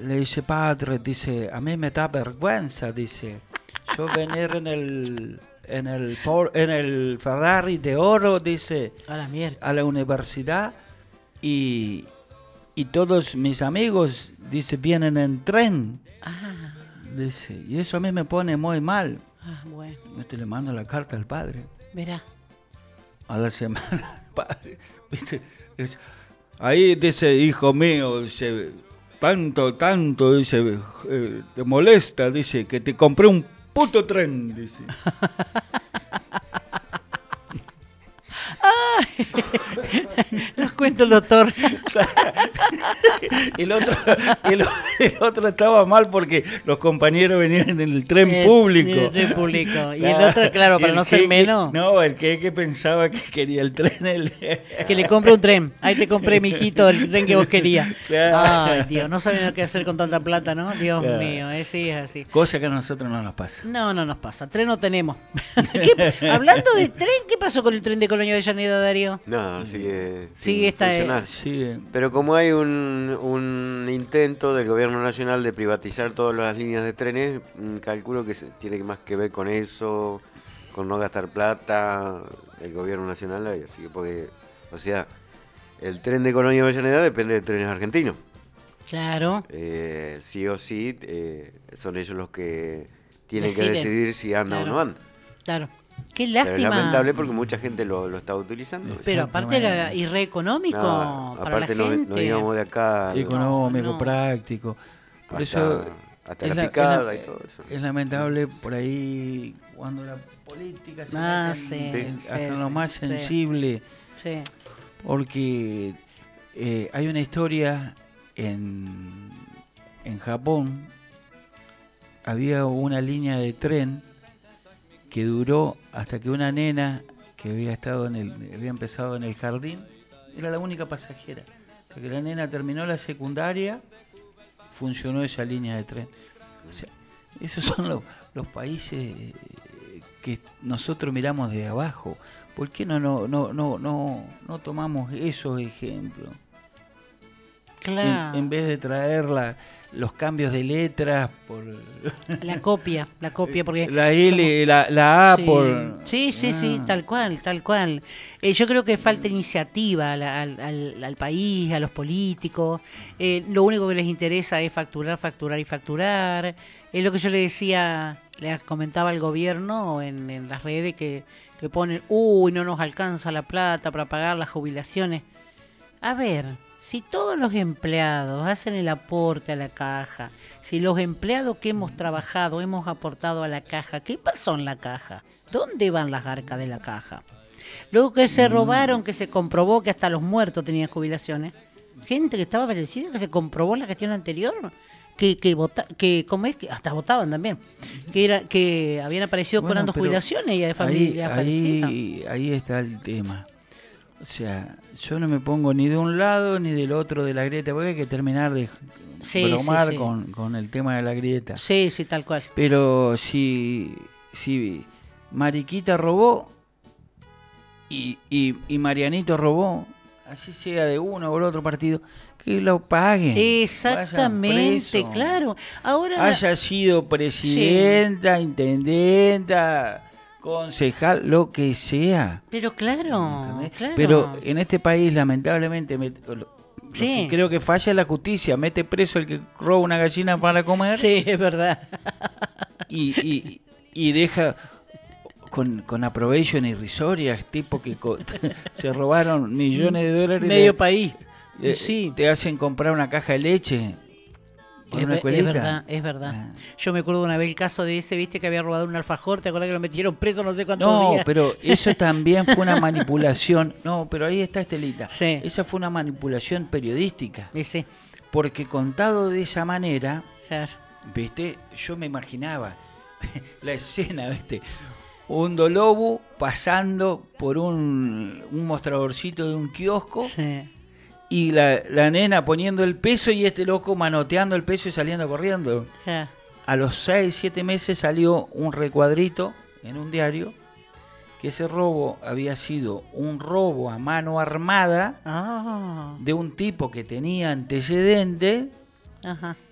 le dice, padre, dice, a mí me da vergüenza, dice, yo venir en el Ferrari de oro, dice, A la mierda. a la universidad y, y todos mis amigos, dice, vienen en tren, Ah, dice, y eso a mí me pone muy mal. bueno. Yo le mando la carta al padre. Verá. A la semana, el padre, ¿viste? Ahí dice, hijo mío, dice, tanto, dice, te molesta, dice, que te compré un puto tren, dice. Nos cuenta el doctor. El otro, el otro estaba mal porque los compañeros venían en el tren público. En el tren público. Y el otro, claro, para no ser menos. No, el que pensaba que quería el tren. Que le compre un tren. Ahí te compré, mijito, el tren que vos querías. Claro. Ay, Dios, no saben qué hacer con tanta plata, ¿no? Dios Claro. mío, sí es así. Cosa que a nosotros no nos pasa. No nos pasa. Tren no tenemos. Hablando de tren, ¿qué pasó con el tren de Colonia Avellaneda, Darío? No, sigue Sigue sin esta, funcionar. Sí, Pero como hay un intento del gobierno nacional de privatizar todas las líneas de trenes, calculo que tiene más que ver con eso, con no gastar plata del gobierno nacional, así que porque, o sea, el tren de Colonia Avellaneda depende de trenes argentinos. Claro. Sí o sí, son ellos los que tienen Deciden. que decidir si anda o no anda. Claro. Qué Pero es lástima. lamentable porque mucha gente lo está utilizando. Pero aparte era y re económico No, para la aparte no gente. digamos de acá económico, no. práctico. Por hasta, eso hasta es la la- picada es y todo eso. es lamentable por ahí cuando la política se Sí, mete sí, hasta en lo sí, más sí. sensible, Sí. porque hay una historia en Japón, había una línea de tren que duró hasta que una nena que había empezado en el jardín, era la única pasajera. Hasta que la nena terminó la secundaria, funcionó esa línea de tren. O sea, esos son los países que nosotros miramos de abajo. ¿Por qué no tomamos esos ejemplos? Claro. En vez de traer los cambios de letras por La copia, porque la L, la A sí. por... Sí, tal cual. Yo creo que falta iniciativa al país, a los políticos. Lo único que les interesa es facturar y facturar. Es lo que yo le decía, le comentaba al gobierno en las redes que ponen, no nos alcanza la plata para pagar las jubilaciones. A ver, si todos los empleados hacen el aporte a la caja, si los empleados que hemos trabajado hemos aportado a la caja, ¿qué pasó en la caja? ¿Dónde van las arcas de la caja? Luego que se robaron, que se comprobó que hasta los muertos tenían jubilaciones, gente que estaba fallecida, que se comprobó en la gestión anterior, que ¿cómo es? Que hasta votaban también, que habían aparecido Bueno, cobrando pero jubilaciones y de familias fallecidas. ahí está el tema. O sea, yo no me pongo ni de un lado ni del otro de la grieta, porque hay que terminar de bromar Sí. con el tema de la grieta. Sí, tal cual. Pero si Mariquita robó y Marianito robó, así sea de uno o el otro partido, que lo paguen. Exactamente, vayan presos. claro. Ahora, Haya sido presidenta, intendenta, concejal, lo que sea. pero claro, ¿Entendés? claro. Pero en este país, lamentablemente, lo Sí. que creo que falla es la justicia. Mete preso el que roba una gallina para comer Sí, es verdad. y deja con aprovechos irrisorias, tipo que se robaron millones de dólares. Medio país. Eh, Sí. Te hacen comprar una caja de leche por una escuelita. Es verdad. Ah. Yo me acuerdo una vez el caso de ese, viste, que había robado un alfajor, ¿te acuerdas que lo metieron preso no sé cuántos No, días? pero eso también fue una manipulación. No, pero ahí está Estelita. Sí. Esa fue una manipulación periodística. Ese, Porque contado de esa manera, claro. ¿viste? Yo me imaginaba la escena, ¿viste? Un Dolobu pasando por un mostradorcito de un kiosco Sí. y la nena poniendo el peso y este loco manoteando el peso y saliendo corriendo. Claro. A los 6, 7 meses salió un recuadrito en un diario que ese robo había sido un robo a mano armada Ah, de un tipo que tenía antecedentes ajá.